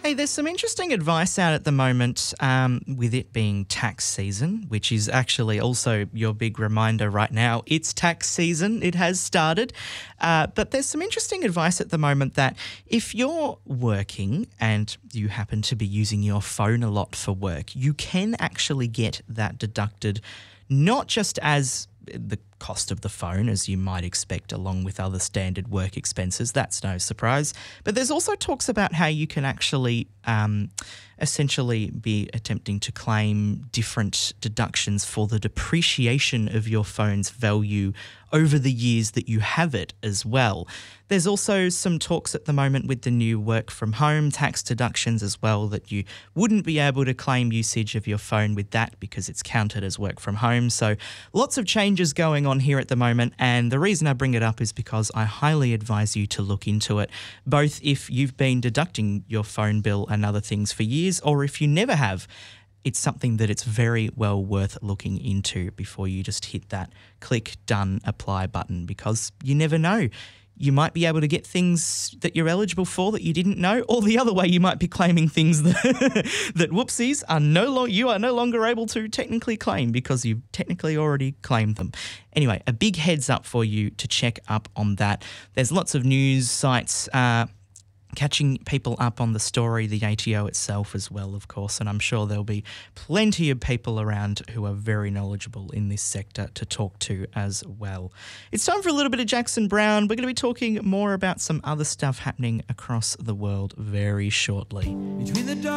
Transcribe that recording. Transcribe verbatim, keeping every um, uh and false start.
Hey, there's some interesting advice out at the moment um, with it being tax season, which is actually also your big reminder right now. It's tax season. It has started. Uh, but there's some interesting advice at the moment that if you're working and you happen to be using your phone a lot for work, you can actually get that deducted not just as the cost of the phone, as you might expect, along with other standard work expenses. That's no surprise. But there's also talks about how you can actually um, essentially be attempting to claim different deductions for the depreciation of your phone's value over the years that you have it as well. There's also some talks at the moment with the new work from home tax deductions as well, that you wouldn't be able to claim usage of your phone with that because it's counted as work from home. So lots of changes going on here at the moment, and the reason I bring it up is because I highly advise you to look into it, both if you've been deducting your phone bill and other things for years, or if you never have. It's something that it's very well worth looking into before you just hit that click, done, apply button, because you never know. You might be able to get things that you're eligible for that you didn't know, or the other way, you might be claiming things that, that whoopsies, are no lo- you are no longer able to technically claim because you've technically already claimed them. Anyway, a big heads up for you to check up on that. There's lots of news sites uh, catching people up on the story, the A T O itself as well, of course, and I'm sure there'll be plenty of people around who are very knowledgeable in this sector to talk to as well. It's time for a little bit of Jackson Browne. We're going to be talking more about some other stuff happening across the world very shortly. Between the